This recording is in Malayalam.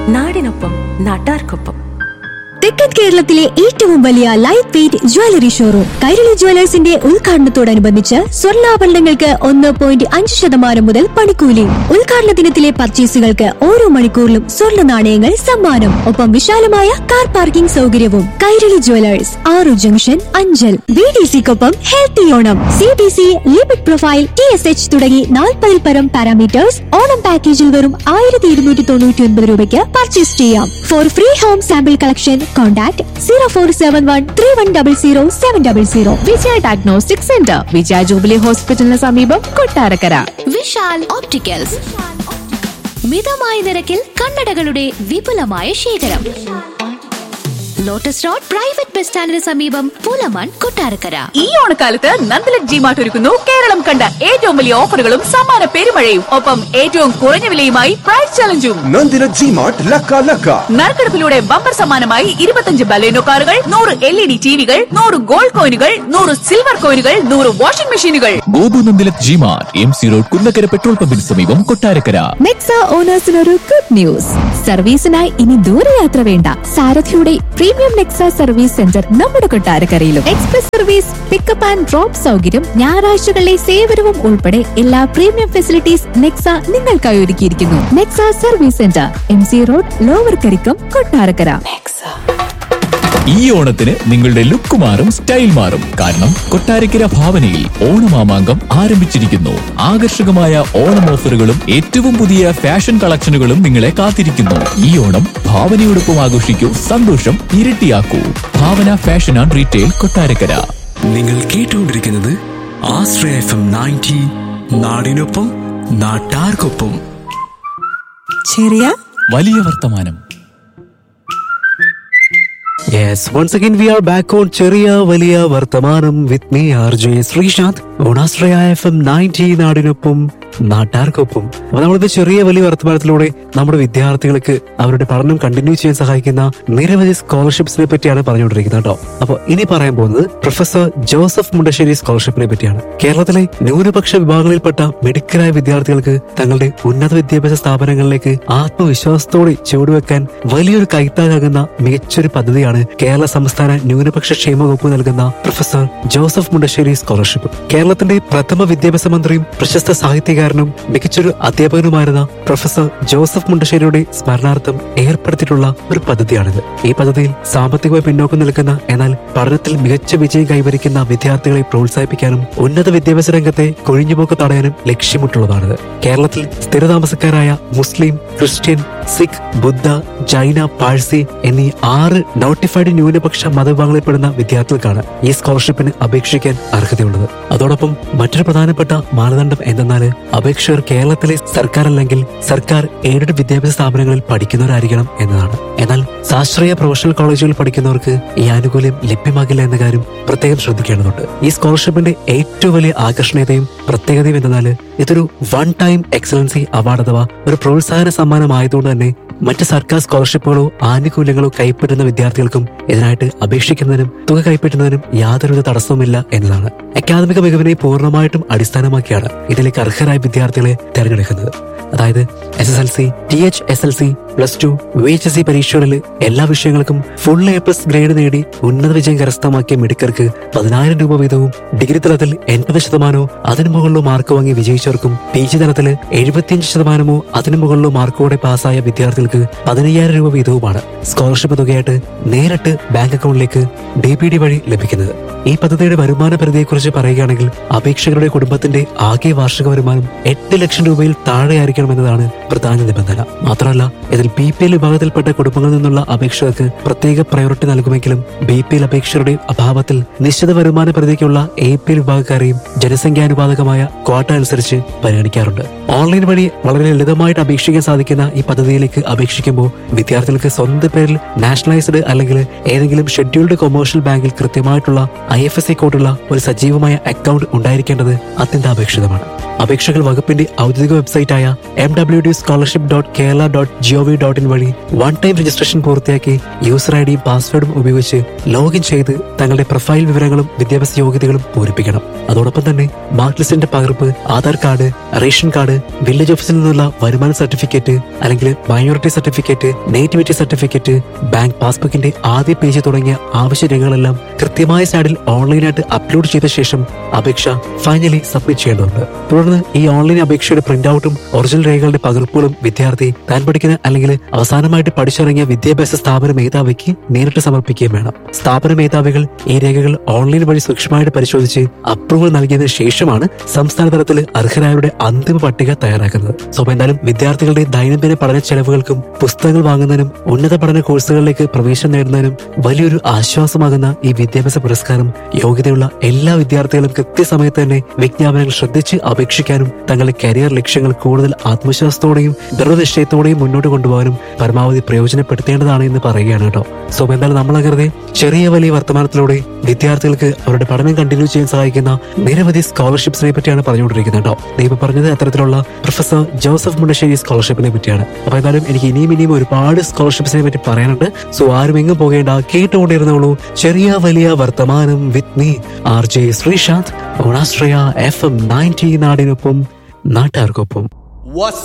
നാടിനൊപ്പം നാട്ടാർക്കൊപ്പം. തെക്കൻ കേരളത്തിലെ ഏറ്റവും വലിയ light weight jewellery showroom Kairali ജ്വല്ലേഴ്സിന്റെ ഉദ്ഘാടനത്തോടനുബന്ധിച്ച് സ്വർണ്ണാഭരണങ്ങൾക്ക് 1.5% മുതൽ പണിക്കൂലി. ഉദ്ഘാടന ദിനത്തിലെ പർച്ചേസുകൾക്ക് ഓരോ മണിക്കൂറിലും സ്വർണ്ണ നാണയങ്ങൾ സമ്മാനം. ഒപ്പം വിശാലമായ കാർ പാർക്കിംഗ് സൗകര്യവും. കൈരളി ജ്വല്ലേഴ്സ്, ആറു junction, Anchal. BDCക്കൊപ്പം healthy Onam. CBC, limit profile, TSH തുടങ്ങി 40-ൽ പരം പാരാമീറ്റേഴ്സ് ഓണം പാക്കേജിൽ വെറും 1299 രൂപയ്ക്ക് പർച്ചേസ് ചെയ്യാം. Four free home sample collection Contact 047131000700. വിജയ ഡയഗ്നോസ്റ്റിക് സെന്റർ, വിജയ ജൂബിലി ഹോസ്പിറ്റലിന് സമീപം, കൊട്ടാരക്കര. വിശാൽ ഓപ്റ്റിക്കൽസ്, മിതമായ നിരക്കിൽ കണ്ണടകളുടെ വിപുലമായ ശേഖരം. ലോട്ടസ് റോഡ് പ്രൈവറ്റ് ബസ് സ്റ്റാൻഡിന് സമീപം, പൂലമാൻ, കൊട്ടാരക്കര. ഈ ഓണക്കാലത്ത് നന്ദലക് ജിമാർട്ട് ഒരുക്കുന്നു കേരളം കണ്ട ഏറ്റവും വലിയ ഓഫറുകളും സമ്മാന പെരുമഴയും. ഒപ്പം ഏറ്റവും കുറഞ്ഞ വിലയുമായി പ്രൈസ് ചലഞ്ചും. നന്ദലക് ജിമാർട്ട് ലക്ക. നറുക്കെടുപ്പിലൂടെ ബമ്പർ സമ്മാനമായി 25 ബലേനോ കാറുകൾ, 100 LED ടിവികൾ, 100 ഗോൾഡ് കോയിനുകൾ, 100 സിൽവർ കോയിനുകൾ, 100 വാഷിംഗ് മെഷീനുകൾ. Gopu നന്ദലക് G-Mart, MC road, Kunnakkara petrol പമ്പിന് സമീപം, കൊട്ടാരക്കര. Nexa ഓണേഴ്സിനൊരു good news. സർവീസിനായി ഇനി ദൂരയാത്ര വേണ്ട. സാരഥിയുടെ പ്രീമിയം നെക്സ സർവീസ് സെന്റർ നമ്മുടെ കൊട്ടാരക്കരയിലും. Express service, pickup and drop സൗകര്യം, ഞായറാഴ്ചകളിലെ സേവനവും ഉൾപ്പെടെ എല്ലാ പ്രീമിയം ഫെസിലിറ്റീസ് നെക്സ നിങ്ങൾക്കായി ഒരുക്കിയിരിക്കുന്നു. Nexa service centre, MC road, lower Karikkam, Kottarakkara. ഈ ഓണത്തിന് നിങ്ങളുടെ ലുക്ക് മാറും, സ്റ്റൈൽ മാറും. കാരണം കൊട്ടാരക്കര ഭാവനയിൽ ഓണമാമാങ്കം ആരംഭിച്ചിരിക്കുന്നു. ആകർഷകമായ ഓണം ഓഫറുകളും ഏറ്റവും പുതിയ ഫാഷൻ കളക്ഷനുകളും നിങ്ങളെ കാത്തിരിക്കുന്നു. ഈ ഓണം ഭാവനയോടൊപ്പം ആഘോഷിക്കൂ, സന്തോഷം ഇരട്ടിയാക്കൂ. ഭാവന ഫാഷൻ ആൻഡ് റീറ്റെയിൽ, കൊട്ടാരക്കര. നിങ്ങൾ കേട്ടുകൊണ്ടിരിക്കുന്നത് ആശ്രയ FM 90, നാടിനൊപ്പം നാട്ടാർക്കൊപ്പം. ചെറിയ വലിയ വർത്തമാനം. Yes, once again we are back on ചെറിയ വലിയ വർത്തമാനം with me RJ Sreesanth on Ashraya FM 90, നാടിനൊപ്പം നാട്ടാർക്കൊപ്പം. അപ്പൊ നമ്മളിത് ചെറിയ വലിയ വർത്തമാനത്തിലൂടെ നമ്മുടെ വിദ്യാർത്ഥികൾക്ക് അവരുടെ പഠനം കണ്ടിന്യൂ ചെയ്യാൻ സഹായിക്കുന്ന നിരവധി സ്കോളർഷിപ്സിനെ പറ്റിയാണ് പറഞ്ഞുകൊണ്ടിരിക്കുന്നത് കേട്ടോ. അപ്പൊ ഇനി പറയാൻ പോകുന്നത് പ്രൊഫസർ ജോസഫ് മുണ്ടശ്ശേരി സ്കോളർഷിപ്പിനെ പറ്റിയാണ്. കേരളത്തിലെ ന്യൂനപക്ഷ വിഭാഗങ്ങളിൽപ്പെട്ട മിടുക്കരായ വിദ്യാർത്ഥികൾക്ക് തങ്ങളുടെ ഉന്നത വിദ്യാഭ്യാസ സ്ഥാപനങ്ങളിലേക്ക് ആത്മവിശ്വാസത്തോടെ ചുവടുവെക്കാൻ വലിയൊരു കൈത്താകാകുന്ന മികച്ചൊരു പദ്ധതിയാണ് കേരള സംസ്ഥാന ന്യൂനപക്ഷ ക്ഷേമ വകുപ്പ് നൽകുന്ന പ്രൊഫസർ ജോസഫ് മുണ്ടശ്ശേരി സ്കോളർഷിപ്പ്. കേരളത്തിന്റെ പ്രഥമ വിദ്യാഭ്യാസ മന്ത്രിയും പ്രശസ്ത സാഹിത്യകാരനും മികച്ചൊരു അധ്യാപകനുമായിരുന്ന പ്രൊഫസർ ജോസഫ് മുണ്ടശ്ശേരിയുടെ സ്മരണാർത്ഥം ഏർപ്പെടുത്തിയിട്ടുള്ള ഒരു പദ്ധതിയാണിത്. ഈ പദ്ധതിയിൽ സാമ്പത്തികമായി പിന്നോക്കം നിൽക്കുന്ന എന്നാൽ പഠനത്തിൽ മികച്ച വിജയം കൈവരിക്കുന്ന വിദ്യാർത്ഥികളെ പ്രോത്സാഹിപ്പിക്കാനും ഉന്നത വിദ്യാഭ്യാസ രംഗത്തെ കൊഴിഞ്ഞുപോക്ക് തടയാനും ലക്ഷ്യമിട്ടുള്ളതാണിത്. കേരളത്തിൽ സ്ഥിരതാമസക്കാരായ മുസ്ലിം, ക്രിസ്ത്യൻ, സിഖ്, ബുദ്ധ, ജൈന, പാഴ്സി എന്നീ 6 നോട്ടിഫൈഡ് ന്യൂനപക്ഷ മതവിഭാഗങ്ങളിൽപ്പെടുന്ന വിദ്യാർത്ഥികൾക്കാണ് ഈ സ്കോളർഷിപ്പിന് അപേക്ഷിക്കാൻ അർഹതയുള്ളത്. അതോടൊപ്പം മറ്റൊരു പ്രധാനപ്പെട്ട മാനദണ്ഡം എന്തെന്നാൽ അപേക്ഷകർ കേരളത്തിലെ സർക്കാർ അല്ലെങ്കിൽ സർക്കാർ എയ്ഡഡ് വിദ്യാഭ്യാസ സ്ഥാപനങ്ങളിൽ പഠിക്കുന്നവരായിരിക്കണം എന്നതാണ്. എന്നാൽ സാശ്രയ പ്രൊഫഷണൽ കോളേജുകളിൽ പഠിക്കുന്നവർക്ക് ഈ ആനുകൂല്യം ലഭ്യമാകില്ല എന്ന കാര്യം പ്രത്യേകം ശ്രദ്ധിക്കേണ്ടതുണ്ട്. ഈ സ്കോളർഷിപ്പിന്റെ ഏറ്റവും വലിയ ആകർഷണീയതയും പ്രത്യേകതയും എന്തെന്നാൽ ഇതൊരു വൺ ടൈം എക്സലൻസി അവാർഡ് അഥവാ ഒരു പ്രോത്സാഹന സമ്മാനമായതുകൊണ്ട് തന്നെ മറ്റ് സർക്കാർ സ്കോളർഷിപ്പുകളോ ആനുകൂല്യങ്ങളോ കൈപ്പറ്റുന്ന വിദ്യാർത്ഥികൾക്കും ഇതിനായിട്ട് അപേക്ഷിക്കുന്നതിനും തുക കൈപ്പറ്റുന്നതിനും യാതൊരുവിധ തടസ്സവുമില്ല എന്നതാണ്. അക്കാദമിക മികവിനെ പൂർണ്ണമായിട്ടും അടിസ്ഥാനമാക്കിയാണ് ഇതിലേക്ക് അർഹരായ വിദ്യാർത്ഥികളെ തെരഞ്ഞെടുക്കുന്നത്. അതായത് SSLC, THSLC, +2, VHSC പരീക്ഷകളിൽ എല്ലാ വിഷയങ്ങൾക്കും ഫുൾ A+ ഗ്രേഡ് നേടി ഉന്നത വിജയം കരസ്ഥമാക്കിയ മിടുക്കർക്ക് 10,000 രൂപ വീതവും, ഡിഗ്രി തലത്തിൽ 80% അതിനു മുകളിലോ മാർക്ക് വാങ്ങി വിജയിച്ചവർക്കും PG തലത്തിൽ 75% അതിനു മുകളിലോ മാർക്കോടെ പാസ്സായ വിദ്യാർത്ഥികൾക്ക് 15,000 രൂപ വീതവുമാണ് സ്കോളർഷിപ്പ് തുകയായിട്ട് നേരിട്ട് ബാങ്ക് അക്കൗണ്ടിലേക്ക് DPD വഴി ലഭിക്കുന്നത്. ഈ പദ്ധതിയുടെ വരുമാന പരിധിയെക്കുറിച്ച് പറയുകയാണെങ്കിൽ അപേക്ഷകരുടെ കുടുംബത്തിന്റെ ആകെ വാർഷിക വരുമാനം 8 ലക്ഷം രൂപയിൽ താഴെയായിരിക്കണമെന്നതാണ് പ്രധാന നിബന്ധന. മാത്രമല്ല ഇതിൽ BPL വിഭാഗത്തിൽപ്പെട്ട കുടുംബങ്ങളിൽ നിന്നുള്ള അപേക്ഷകർക്ക് പ്രത്യേക പ്രയോറിറ്റി നൽകുമെങ്കിലും BPL അപേക്ഷകരുടെ അഭാവത്തിൽ നിശ്ചിത വരുമാന പരിധിക്കുള്ള APL വിഭാഗക്കാരെയും ജനസംഖ്യാനുപാതകമായ ക്വാട്ട അനുസരിച്ച് പരിഗണിക്കാറുണ്ട്. ഓൺലൈൻ വഴി വളരെ ലളിതമായിട്ട് അപേക്ഷിക്കാൻ സാധിക്കുന്ന ഈ പദ്ധതിയിലേക്ക് അപേക്ഷിക്കുമ്പോൾ വിദ്യാർത്ഥികൾക്ക് സ്വന്തം പേരിൽ നാഷണലൈസ്ഡ് അല്ലെങ്കിൽ ഏതെങ്കിലും ഷെഡ്യൂൾഡ് കൊമേഴ്ഷ്യൽ ബാങ്കിൽ കൃത്യമായിട്ടുള്ള IFSC കോഡുള്ള ഒരു സജീവമായ അക്കൗണ്ട് ഉണ്ടായിരിക്കേണ്ടത് അത്യന്താപേക്ഷിതമാണ്. അപേക്ഷകൾ വകുപ്പിന്റെ ഔദ്യോഗിക വെബ്സൈറ്റായ mwdscholarship.kerala.gov gov.in വഴി വൺ ടൈം രജിസ്ട്രേഷൻ പൂർത്തിയാക്കി യൂസർ ഐഡിയും പാസ്വേഡും ഉപയോഗിച്ച് ലോഗിൻ ചെയ്ത് തങ്ങളുടെ പ്രൊഫൈൽ വിവരങ്ങളും വിദ്യാഭ്യാസ യോഗ്യതകളും പൂരിപ്പിക്കണം. അതോടൊപ്പം തന്നെ മാർക്ക് ലിസ്റ്റിന്റെ പകർപ്പ്, Aadhaar card, ration card, village ഓഫീസിൽ നിന്നുള്ള വരുമാന സർട്ടിഫിക്കറ്റ് അല്ലെങ്കിൽ minority certificate, nativity certificate, bank പാസ്ബുക്കിന്റെ ആദ്യ പേജ് തുടങ്ങിയ ആവശ്യ രേഖകളെല്ലാം കൃത്യമായ സ്റ്റാഡിൽ ഓൺലൈനായിട്ട് അപ്ലോഡ് ചെയ്ത ശേഷം അപേക്ഷ ഫൈനലി സബ്മിറ്റ് ചെയ്യേണ്ടതുണ്ട്. തുടർന്ന് ഈ ഓൺലൈൻ അപേക്ഷയുടെ പ്രിന്റ് ഔട്ടും ഒറിജിനൽ രേഖകളുടെ പകർപ്പുകളും വിദ്യാർത്ഥി താൻ പഠിക്കുന്ന അല്ലെങ്കിൽ അവസാനമായിട്ട് പഠിച്ചിറങ്ങിയ വിദ്യാഭ്യാസ സ്ഥാപന മേധാവിക്ക് നേരിട്ട് സമർപ്പിക്കുകയും വേണം. സ്ഥാപന മേധാവികൾ ഈ രേഖകൾ ഓൺലൈൻ വഴി സൂക്ഷ്മമായിട്ട് പരിശോധിച്ച് അപ്രൂവൽ നൽകിയതിനു ശേഷമാണ് സംസ്ഥാന തലത്തിൽ അർഹരായവരുടെ അന്തിമ പട്ടിക തയ്യാറാക്കുന്നത്. സോ എന്തായാലും വിദ്യാർത്ഥികളുടെ ദൈനംദിന പഠന ചെലവുകൾക്കും പുസ്തകങ്ങൾ വാങ്ങുന്നതിനും ഉന്നത പഠന കോഴ്സുകളിലേക്ക് പ്രവേശനം നേടുന്നതിനും വലിയൊരു ആശ്വാസമാകുന്ന ഈ വിദ്യാഭ്യാസ പുരസ്കാരം യോഗ്യതയുള്ള എല്ലാ വിദ്യാർത്ഥികളും കൃത്യസമയത്ത് തന്നെ വിജ്ഞാപനങ്ങൾ ശ്രദ്ധിച്ച് അപേക്ഷിക്കാനും തങ്ങളുടെ കരിയർ ലക്ഷ്യങ്ങൾ കൂടുതൽ ആത്മവിശ്വാസത്തോടെയും ദൃഢനിശ്ചയത്തോടെയും മുന്നോട്ട് കൊണ്ടുപോകാനും പരമാവധി പ്രയോജനപ്പെടുത്തേണ്ടതാണ് എന്ന് പറയുകയാണ് കേട്ടോ. സോ എന്തായാലും നമ്മളങ്ങനെ ചെറിയ വലിയ വർത്തമാനത്തിലൂടെ വിദ്യാർത്ഥികൾക്ക് അവരുടെ പഠനം കണ്ടിന്യൂ ചെയ്യാൻ സഹായിക്കുന്ന നിരവധി സ്കോളർഷിപ്സിനെ പറ്റിയാണ് പറഞ്ഞുകൊണ്ടിരിക്കുന്നത് കേട്ടോ. ദൈവം പറഞ്ഞത് അത്തരത്തിലുള്ള പ്രൊഫസർ ജോസഫ് മുണ്ടശ്ശേരി സ്കോളർഷിപ്പിനെ പറ്റിയാണ്. അപ്പൊ എന്തായാലും എനിക്ക് ഇനിയും ഒരുപാട് സ്കോളർഷിപ്സിനെ പറ്റി പറയാനുണ്ട്. സോ ആരും എങ്ങും പോകേണ്ട, കേട്ടുകൊണ്ടിരുന്നോളൂ ചെറിയ വലിയ വർത്തമാനം with me RJ Sreesanth, ഓണാശ്രയ FM 90 നാടിനൊപ്പം നാട്ടാർക്കൊപ്പം.